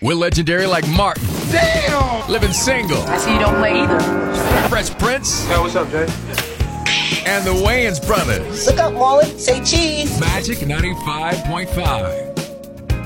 We're legendary like Martin. Damn! Living Single. I see you don't play either. Fresh Prince. Yo, what's up, Jay? And the Wayans Brothers. Look up, Molly. Say cheese. Magic 95.5.